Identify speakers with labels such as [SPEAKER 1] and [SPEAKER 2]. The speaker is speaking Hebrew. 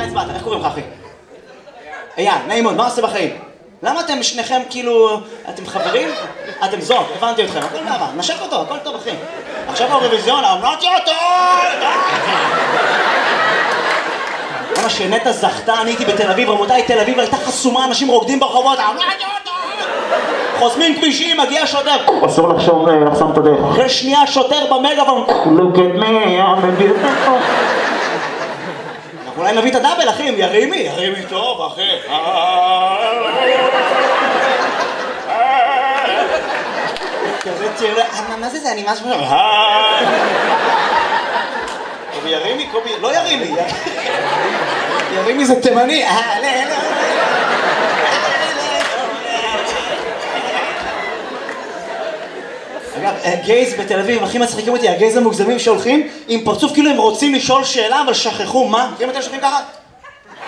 [SPEAKER 1] הצבעת? איך קוראים לך אחי? אייל, נעים מאוד, מה עושה בחיים? למה אתם שניכם כאילו... אתם חברים? אתם זוג, הבנתי אתכם, הכל מעבר, נשק אותו, הכל טוב אחי. עכשיו האירוויזיון, אמרתי אותו! למה שנטע זכתה, אני הייתי בתל אביב, רבותיי, תל אביב הייתה חסומה, אנשים רוקדים ברחובות, אמרתי אותו! חוסמים כבישים, מגיע שוטר.
[SPEAKER 2] אסור לחסום את הדרך.
[SPEAKER 1] אחרי שנייה שוטר במגאפון.
[SPEAKER 2] Look at me, I'm a beautiful.
[SPEAKER 1] אנחנו אולי נביא את הדאבל, אחי, ירימי טוב, אחי. כזה תראה, מה זה, אני משהו... קובי ירימי, קובי... לא ירימי. ירימי זה תימני. אגב, גייז בתל אביב, הכי מצחיקים אותי, הגייז המוגזמים שהולכים עם פרצוף כאילו הם רוצים לשאול שאלה, אבל שכחו מה? אם אתם שוכחים ככה?